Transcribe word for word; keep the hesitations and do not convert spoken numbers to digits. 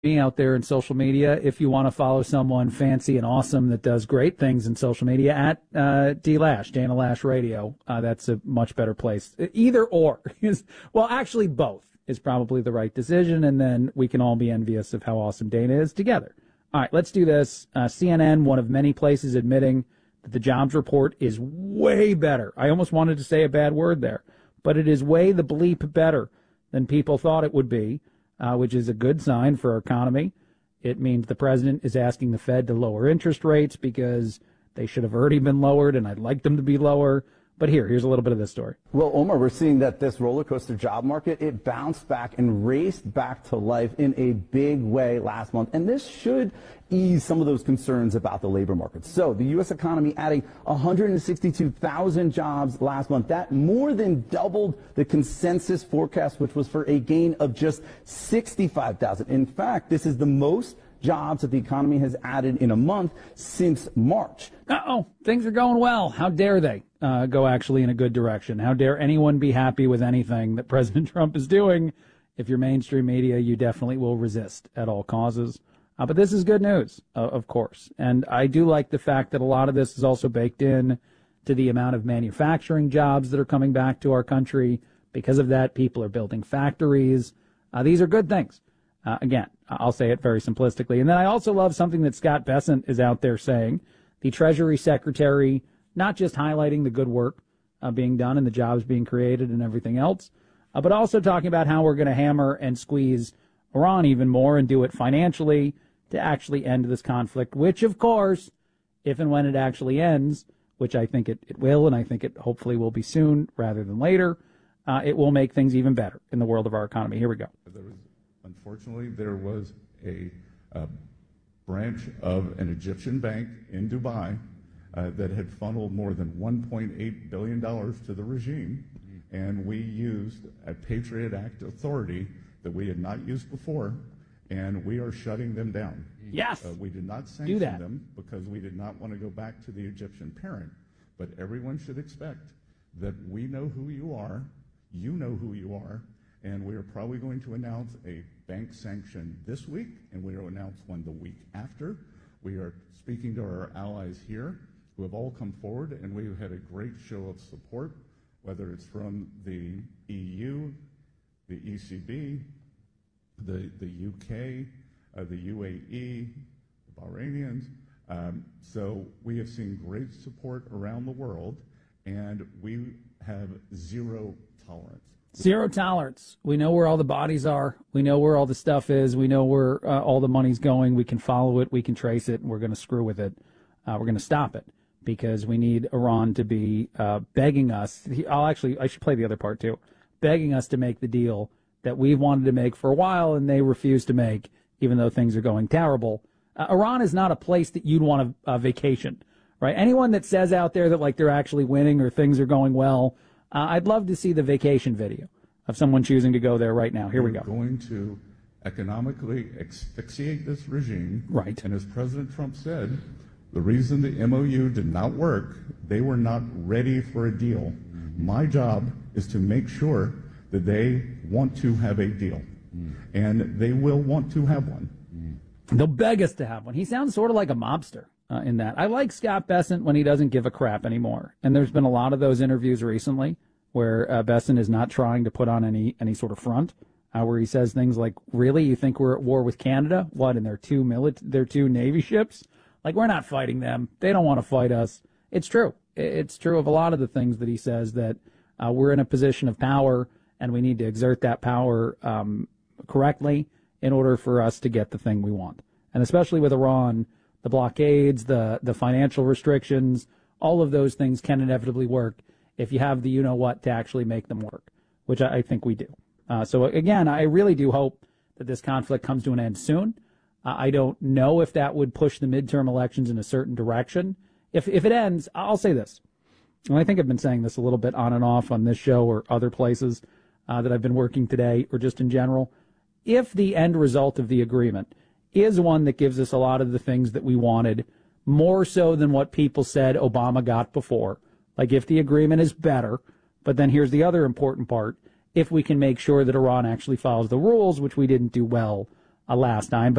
me out there in social media. If you want to follow someone fancy and awesome that does great things in social media, at uh, D Lash, Dana Lash Radio, uh, that's a much better place. Either or is, well, actually both is probably the right decision, and then we can all be envious of how awesome Dana is together. All right, let's do this. Uh, C N N, one of many places admitting that the jobs report is way better. I almost wanted to say a bad word there, but it is way the bleep better than people thought it would be. Uh, which is a good sign for our economy. It means the president is asking the Fed to lower interest rates because they should have already been lowered, and I'd like them to be lower. But here, here's a little bit of this story. Well, Omar, we're seeing that this roller coaster job market, it bounced back and raced back to life in a big way last month. And this should ease some of those concerns about the labor market. So the U S economy adding one hundred sixty-two thousand jobs last month. That more than doubled the consensus forecast, which was for a gain of just sixty-five thousand. In fact, this is the most jobs that the economy has added in a month since March. Uh-oh, things are going well. How dare they uh, go actually in a good direction? How dare anyone be happy with anything that President Trump is doing? If you're mainstream media, you definitely will resist at all causes. Uh, but this is good news, uh, of course. And I do like the fact that a lot of this is also baked in to the amount of manufacturing jobs that are coming back to our country. Because of that, people are building factories. Uh, these are good things. Uh, again, I'll say it very simplistically. And then I also love something that Scott Bessent is out there saying. The Treasury Secretary, not just highlighting the good work uh, being done and the jobs being created and everything else, uh, but also talking about how we're going to hammer and squeeze Iran even more and do it financially to actually end this conflict, which, of course, if and when it actually ends, which I think it, it will, and I think it hopefully will be soon rather than later, uh, it will make things even better in the world of our economy. Here we go. There was, unfortunately, there was a, a branch of an Egyptian bank in Dubai uh, that had funneled more than one point eight billion dollars to the regime, and we used a Patriot Act authority that we had not used before, and we are shutting them down. Yes. Uh, we did not sanction them because we did not want to go back to the Egyptian parent, but everyone should expect that we know who you are, you know who you are, and we are probably going to announce a bank sanction this week, and we will announce one the week after. We are speaking to our allies here who have all come forward, and we've had a great show of support, whether it's from the E U, the E C B, the, the U K, uh, the U A E, the Bahrainians. Um, so we have seen great support around the world, and we have zero tolerance. Zero tolerance. We know where all the bodies are. We know where all the stuff is. We know where uh, all the money's going. We can follow it. We can trace it, and we're going to screw with it. Uh, we're going to stop it because we need Iran to be uh, begging us. I'll actually, I should play the other part too. Begging us to make the deal that we've wanted to make for a while, and they refuse to make, even though things are going terrible. Uh, Iran is not a place that you'd want to uh, vacation, right? Anyone that says out there that like they're actually winning or things are going well, uh, I'd love to see the vacation video of someone choosing to go there right now. Here we go. We're going to economically asphyxiate this regime. Right. And as President Trump said, the reason the M O U did not work, they were not ready for a deal. My job is to make sure that they want to have a deal, and they will want to have one. They'll beg us to have one. He sounds sort of like a mobster uh, in that. I like Scott Bessent when he doesn't give a crap anymore, and there's been a lot of those interviews recently where uh, Bessent is not trying to put on any any sort of front, uh, where he says things like, "Really, you think we're at war with Canada? What? And their two mili- their two Navy ships? Like, we're not fighting them. They don't want to fight us." It's true. It's true of a lot of the things that he says, that uh, we're in a position of power and we need to exert that power um, correctly in order for us to get the thing we want. And especially with Iran, the blockades, the the financial restrictions, all of those things can inevitably work if you have the you-know-what to actually make them work, which I, I think we do. Uh, so, again, I really do hope that this conflict comes to an end soon. Uh, I don't know if that would push the midterm elections in a certain direction. If if it ends, I'll say this, and I think I've been saying this a little bit on and off on this show or other places uh, that I've been working today or just in general. If the end result of the agreement is one that gives us a lot of the things that we wanted, more so than what people said Obama got before, like if the agreement is better, but then here's the other important part, if we can make sure that Iran actually follows the rules, which we didn't do well uh, last time. But